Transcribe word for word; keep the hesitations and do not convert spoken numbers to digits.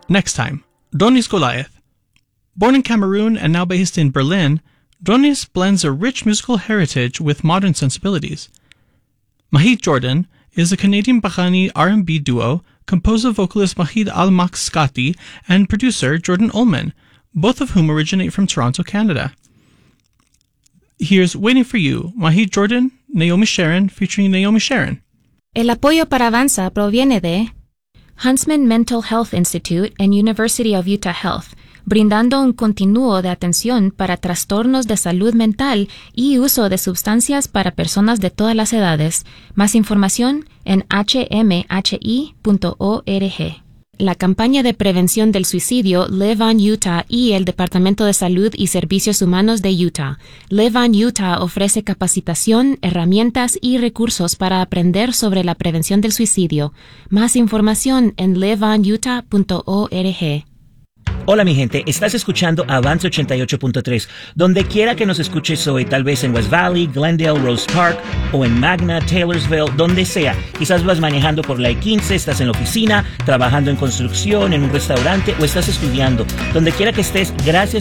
Next time, Donis Goliath. Born in Cameroon and now based in Berlin, Donis blends a rich musical heritage with modern sensibilities. Mahid Jordan is a Canadian Bahani R and B duo composed of vocalist Mahid Al-Makskati and producer Jordan Ullman, both of whom originate from Toronto, Canada. Here's Waiting for You, Mahid Jordan, Naomi Sharon featuring Naomi Sharon. El apoyo para Avanza proviene de Huntsman Mental Health Institute and University of Utah Health, brindando un continuo de atención para trastornos de salud mental y uso de sustancias para personas de todas las edades. Más información en h m h i punto org. La campaña de prevención del suicidio Live on Utah y el Departamento de Salud y Servicios Humanos de Utah. Live on Utah ofrece capacitación, herramientas y recursos para aprender sobre la prevención del suicidio. Más información en live on utah punto org. Hola mi gente, estás escuchando Avance ochenta y ocho punto tres. Donde quiera que nos escuches hoy, tal vez en West Valley, Glendale, Rose Park o en Magna, Taylorsville, donde sea. Quizás vas manejando por la I quince, estás en la oficina, trabajando en construcción, en un restaurante o estás estudiando. Donde quiera que estés, gracias